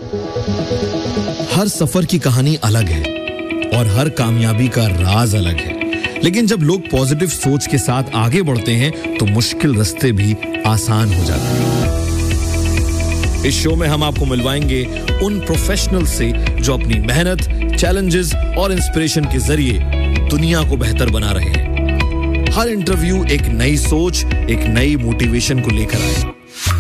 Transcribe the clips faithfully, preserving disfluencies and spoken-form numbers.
हर सफर की कहानी अलग है और हर कामयाबी का राज अलग है, लेकिन जब लोग पॉजिटिव सोच के साथ आगे बढ़ते हैं तो मुश्किल रास्ते भी आसान हो जाते हैं। इस शो में हम आपको मिलवाएंगे उन प्रोफेशनल से जो अपनी मेहनत, चैलेंजेस और इंस्पिरेशन के जरिए दुनिया को बेहतर बना रहे हैं। हर इंटरव्यू एक नई सोच, एक नई मोटिवेशन को लेकर आए।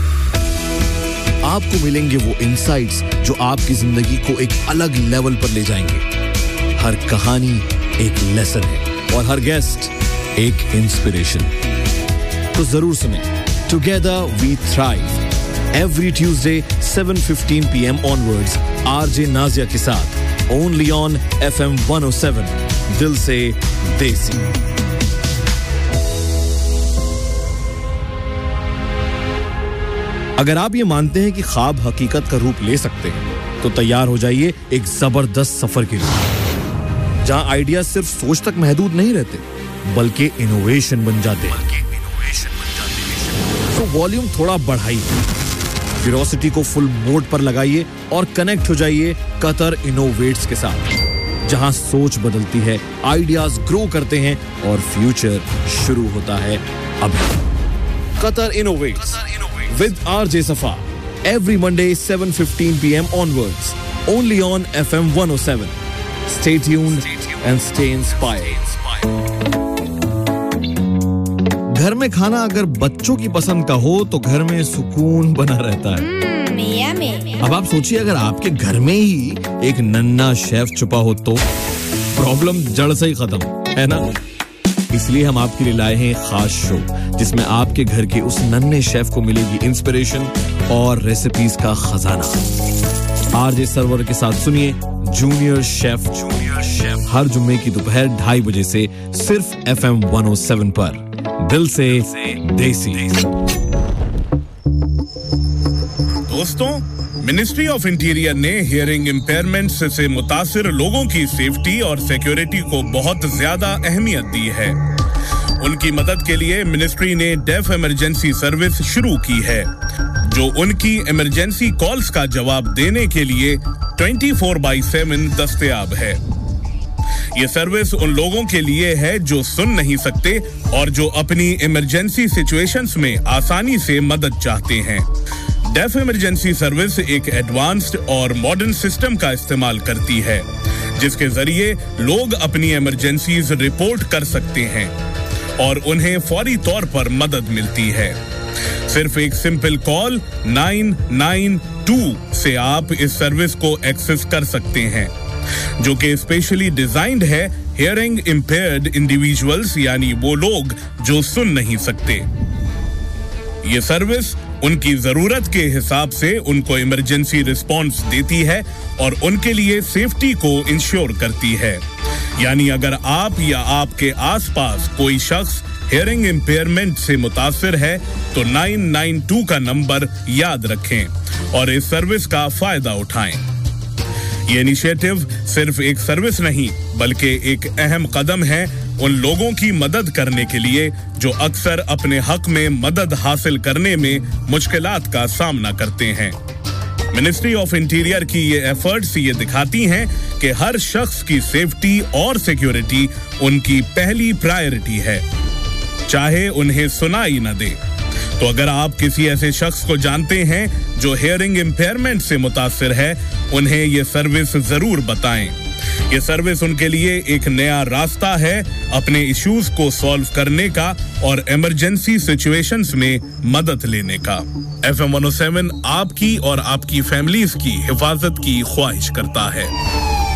आपको मिलेंगे वो इनसाइट्स जो आपकी जिंदगी को एक अलग लेवल पर ले जाएंगे। हर कहानी एक लेसन है और हर गेस्ट एक इंस्पिरेशन। तो जरूर सुने together we thrive every Tuesday seven fifteen P M onwards RJ Nazia के साथ only on F M one O seven, दिल से देसी। अगर आप ये मानते हैं कि ख्वाब हकीकत का रूप ले सकते हैं तो तैयार हो जाइए एक जबरदस्त सफर के लिए, जहां आइडिया सिर्फ सोच तक महदूद नहीं रहते बल्कि इनोवेशन बन जाते हैं। तो वॉल्यूम थोड़ा बढ़ाइए, क्यूरियोसिटी को फुल मोड पर लगाइए और कनेक्ट हो जाइए कतर इनोवेट्स के साथ, जहां सोच बदलती है, आइडियाज ग्रो करते हैं और फ्यूचर शुरू होता है अभी। कतर इनोवेट्स विद आरजे सफा every Monday seven fifteen P M onwards only on F M one O seven. Stay tuned and stay inspired. घर में खाना अगर बच्चों की पसंद का हो तो घर में सुकून बना रहता है। मिया में। अब आप सोचिए अगर आपके घर में ही एक नन्हा शेफ छुपा हो तो प्रॉब्लम जड़ से ही खत्म, है ना? इसलिए हम आपके लिए लाए हैं खास शो जिसमें आपके घर के उस नन्हे शेफ को मिलेगी इंस्पिरेशन और रेसिपीज का खजाना। आरजे सरवर के साथ सुनिए जूनियर शेफ जूनियर शेफ हर जुम्मे की दोपहर ढाई बजे से सिर्फ F M one O seven पर, दिल से देसी। दोस्तों, मिनिस्ट्री ऑफ इंटीरियर ने हियरिंग इम्पेयरमेंट से मुतासिर लोगों की सेफ्टी और सिक्योरिटी को बहुत ज्यादा अहमियत दी है। उनकी मदद के लिए मिनिस्ट्री ने डेफ इमरजेंसी सर्विस शुरू की है, जो उनकी इमरजेंसी कॉल्स का जवाब देने के लिए ट्वेंटी फोर बाई सेवन दस्तयाब है। ये सर्विस उन लोगों के लिए है जो सुन नहीं सकते और जो अपनी इमरजेंसी सिचुएशंस में आसानी से मदद चाहते हैं। डेफ इमरजेंसी सर्विस एक एडवांस्ड और मॉडर्न सिस्टम का इस्तेमाल करती है, जिसके जरिए लोग अपनी इमरजेंसीज रिपोर्ट कर सकते हैं और उन्हें फौरी तौर पर मदद मिलती है। सिर्फ एक simple call nine nine to से आप इस सर्विस को एक्सेस कर सकते हैं, जो कि स्पेशली डिजाइंड है हियरिंग इम्पेयर्ड इंडिविजुअल्स, यानी वो लोग जो सुन नहीं सकते। ये सर्विस उनकी जरूरत के हिसाब से उनको इमरजेंसी रिस्पॉन्स देती है और उनके लिए सेफ्टी को इंश्योर करती है। यानी अगर आप या आपके आसपास कोई शख्स हियरिंग इम्पेयरमेंट से मुतासिर है तो नाइन नाइन टू का नंबर याद रखें और इस सर्विस का फायदा उठाएं। ये इनिशिएटिव सिर्फ एक सर्विस नहीं बल्कि एक अहम कदम है उन लोगों की मदद करने के लिए जो अक्सर अपने हक में मदद हासिल करने में मुश्किलात का सामना करते हैं। मिनिस्ट्री ऑफ इंटीरियर की ये एफर्ट्स ये दिखाती हैं कि हर शख्स की सेफ्टी और सिक्योरिटी उनकी पहली प्रायोरिटी है, चाहे उन्हें सुनाई न दे। तो अगर आप किसी ऐसे शख्स को जानते हैं जो हियरिंग इम्पेयरमेंट से मुतासिर है, उन्हें ये सर्विस जरूर बताएं। ये सर्विस उनके लिए एक नया रास्ता है अपने इश्यूज को सॉल्व करने का और इमरजेंसी सिचुएशंस में मदद लेने का। F M one O seven आपकी और आपकी फैमिलीज की हिफाजत की ख्वाहिश करता है।